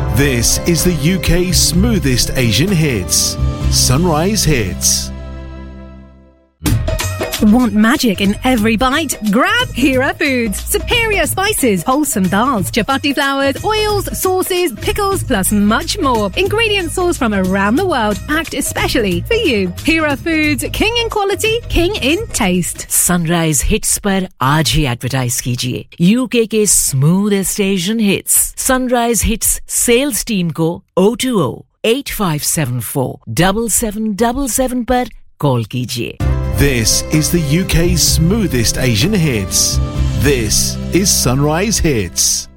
This is the UK's smoothest Asian hits. Sunrise Hits. Want magic in every bite? Grab Hira Foods. Superior spices, wholesome dals, chapati flours, oils, sauces, pickles, plus much more. Ingredients sourced from around the world, packed especially for you. Hira Foods, king in quality, king in taste. Sunrise Hits पर आज ही advertise कीजिए UK के smoothest Asian hits sunrise hits sales team को 020-8574-7777 पर call कीजिए. This is the UK's smoothest Asian hits. This is Sunrise Hits.